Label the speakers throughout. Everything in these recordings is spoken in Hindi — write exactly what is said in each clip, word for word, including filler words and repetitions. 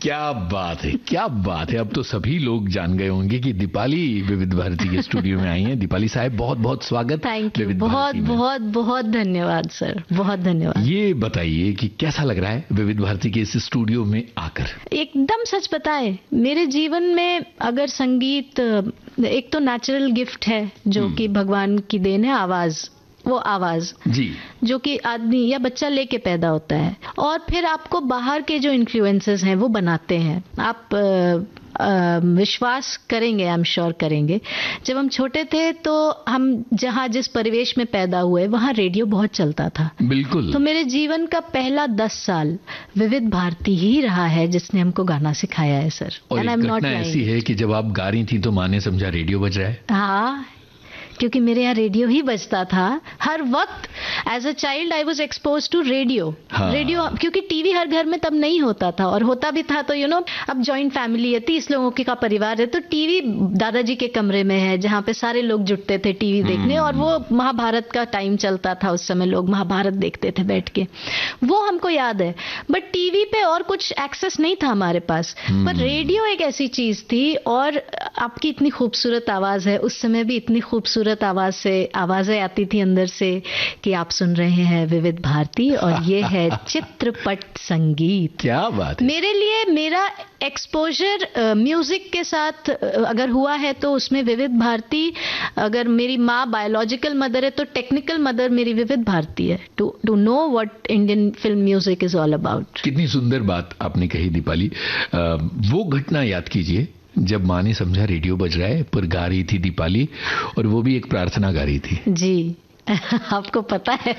Speaker 1: क्या बात है, क्या बात है। अब तो सभी लोग जान गए होंगे कि दीपाली विविध भारती के स्टूडियो में आई हैं। दीपाली साहब, बहुत बहुत स्वागत।
Speaker 2: थैंक यू, बहुत बहुत बहुत धन्यवाद सर, बहुत धन्यवाद।
Speaker 1: ये बताइए कि कैसा लग रहा है विविध भारती के इस स्टूडियो में आकर?
Speaker 2: एकदम सच बताए, मेरे जीवन में अगर संगीत एक तो नेचुरल गिफ्ट है जो कि भगवान की देन है, आवाज, वो आवाज
Speaker 1: जी
Speaker 2: जो कि आदमी या बच्चा लेके पैदा होता है, और फिर आपको बाहर के जो इन्फ्लुएंसेस हैं वो बनाते हैं। आप आ, आ, विश्वास करेंगे, आई एम श्योर करेंगे, जब हम छोटे थे तो हम जहाँ जिस परिवेश में पैदा हुए वहाँ रेडियो बहुत चलता था।
Speaker 1: बिल्कुल।
Speaker 2: तो मेरे जीवन का पहला दस साल विविध भारती ही रहा है जिसने हमको गाना सिखाया है सर।
Speaker 1: और एक घटना ऐसी है कि जब आप गा रही थी तो माँ ने समझा रेडियो बज रहा है।
Speaker 2: हाँ, क्योंकि मेरे यहाँ रेडियो ही बजता था हर वक्त। As a child I was expose to radio. Radio, क्योंकि टीवी हर घर में तब नहीं होता था, और होता भी था तो यू you नो know, अब जॉइंट फैमिली है, तीस लोगों के का परिवार है, तो टीवी दादाजी के कमरे में है जहाँ पे सारे लोग जुटते थे टीवी देखने, और वो महाभारत का टाइम चलता था उस समय, लोग महाभारत देखते थे बैठ के, वो हमको याद है। बट टीवी पे और कुछ एक्सेस नहीं था हमारे पास, पर रेडियो एक ऐसी चीज थी। और आपकी इतनी खूबसूरत आवाज है, उस समय भी इतनी खूबसूरत आवाज से आवाजें आती थी अंदर से कि आप सुन रहे हैं विविध भारती और ये है चित्रपट संगीत।
Speaker 1: क्या बात है।
Speaker 2: मेरे लिए मेरा एक्सपोजर म्यूजिक के साथ अगर हुआ है तो उसमें विविध भारती, अगर मेरी माँ बायोलॉजिकल मदर है तो टेक्निकल मदर मेरी विविध भारती है, to to know what Indian film music is all about.
Speaker 1: कितनी सुंदर बात आपने कही दीपाली। वो घटना याद कीजिए जब माँ ने समझा रेडियो बज रहा है, पर गा रही थी दीपाली, और वो भी एक प्रार्थना गा रही थी।
Speaker 2: जी आपको पता है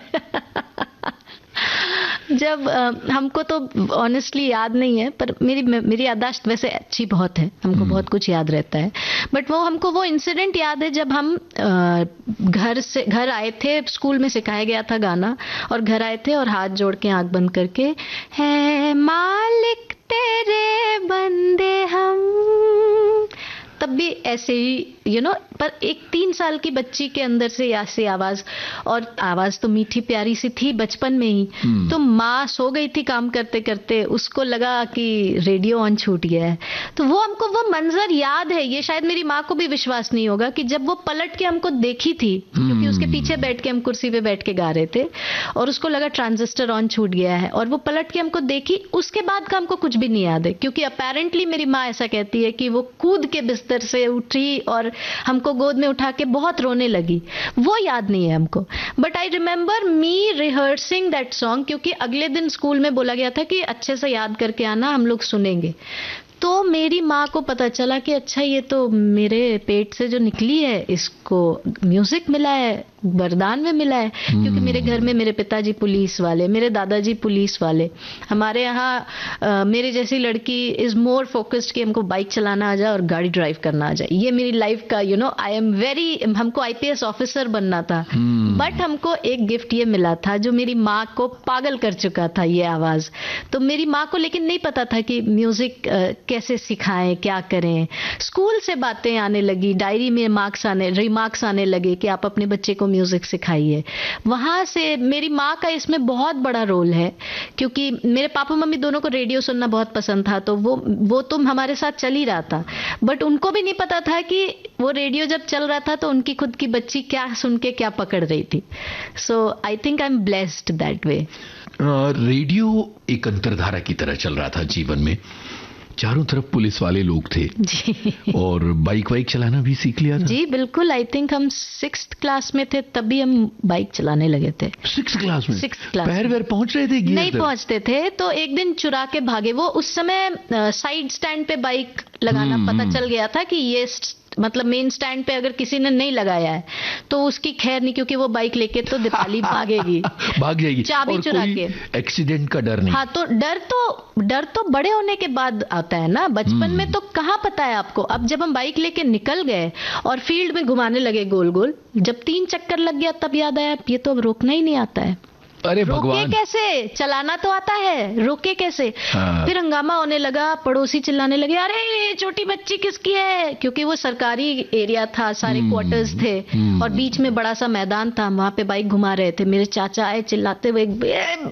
Speaker 2: जब आ, हमको तो ऑनेस्टली याद नहीं है, पर मेरी मेरी याददाश्त वैसे अच्छी बहुत है, हमको बहुत कुछ याद रहता है। बट वो हमको वो इंसिडेंट याद है जब हम आ, घर से घर आए थे, स्कूल में सिखाया गया था गाना, और घर आए थे और हाथ जोड़ के आंख बंद करके, है मालिक तेरे बंदे हम, तब भी ऐसे ही यू नो पर एक तीन साल की बच्ची के अंदर से ऐसी आवाज, और आवाज तो मीठी प्यारी सी थी बचपन में ही। तो माँ सो गई थी काम करते करते, उसको लगा कि रेडियो ऑन छूट गया है, तो वो हमको वो मंजर याद है। ये शायद मेरी माँ को भी विश्वास नहीं होगा कि जब वो पलट के हमको देखी थी, क्योंकि उसके पीछे बैठ के हम कुर्सी पे बैठ के गा रहे थे, और उसको लगा ट्रांजिस्टर ऑन छूट गया है, और वो पलट के हमको देखी। उसके बाद का हमको कुछ भी नहीं याद है, क्योंकि अपेरेंटली मेरी माँ ऐसा कहती है कि वो कूद के बिस्तर से उठी और हमको गोद में उठा के बहुत रोने लगी। वो याद नहीं है हमको, but I remember me rehearsing that song, क्योंकि अगले दिन स्कूल में बोला गया था कि अच्छे से याद करके आना, हम लोग सुनेंगे। तो मेरी माँ को पता चला कि अच्छा ये तो मेरे पेट से जो निकली है इसको म्यूजिक मिला है, वरदान में मिला है। क्योंकि मेरे घर में मेरे पिताजी पुलिस वाले, मेरे दादाजी पुलिस वाले, हमारे यहाँ मेरे जैसी लड़की इज मोर फोकस्ड कि हमको बाइक चलाना आ जाए और गाड़ी ड्राइव करना आ जाए। ये मेरी लाइफ का you know I am very, हमको आईपीएस ऑफिसर बनना था, बट हमको एक गिफ्ट ये मिला था जो मेरी माँ को पागल कर चुका था, ये आवाज। तो मेरी माँ को लेकिन नहीं पता था कि म्यूजिक कैसे सिखाएं, क्या करें। स्कूल से बातें आने लगी, डायरी में मार्क्स आने रिमार्क्स आने लगे कि आप अपने बच्चे को म्यूजिक सिखाइए। वहां से मेरी माँ का इसमें बहुत बड़ा रोल है, क्योंकि मेरे पापा मम्मी दोनों को रेडियो सुनना बहुत पसंद था, तो वो वो तुम हमारे साथ चल ही रहा था, बट उनको भी नहीं पता था कि वो रेडियो जब चल रहा था तो उनकी खुद की बच्ची क्या सुन के क्या पकड़ रही थी। सो I think I am blessed that way.
Speaker 1: Radio एक अंतरधारा की तरह चल रहा था जीवन में, चारों तरफ पुलिस वाले लोग थे
Speaker 2: जी,
Speaker 1: और बाइक वाइक चलाना भी सीख लिया था।
Speaker 2: जी बिल्कुल, आई थिंक हम सिक्स्थ क्लास में थे तभी हम बाइक चलाने लगे थे।
Speaker 1: सिक्स्थ क्लास में?
Speaker 2: Sixth class.
Speaker 1: पैर वैर पहुंच रहे थे?
Speaker 2: नहीं पहुंचते थे, तो एक दिन चुरा के भागे। वो उस समय साइड स्टैंड पे बाइक लगाना पता चल गया था कि ये मतलब मेन स्टैंड पे अगर किसी ने नहीं लगाया है तो उसकी खैर नहीं, क्योंकि वो बाइक लेके तो दीपाली भागेगी
Speaker 1: भाग जाएगी,
Speaker 2: चाबी चुरा के।
Speaker 1: एक्सीडेंट का डर नहीं?
Speaker 2: हाँ, तो डर तो डर तो बड़े होने के बाद आता है ना, बचपन में तो कहाँ पता है आपको। अब जब हम बाइक लेके निकल गए और फील्ड में घुमाने लगे गोल गोल, जब तीन चक्कर लग गया तब याद आया ये तो अब रोकना ही नहीं आता है।
Speaker 1: अरे
Speaker 2: भगवान, रोके कैसे? चलाना तो आता है, रोके कैसे? हाँ। फिर हंगामा होने लगा, पड़ोसी चिल्लाने लगे, अरे छोटी बच्ची किसकी है? क्योंकि वो सरकारी एरिया था, सारे क्वार्टर्स थे और बीच में बड़ा सा मैदान था, वहां पे बाइक घुमा रहे थे। मेरे चाचा आए चिल्लाते हुए,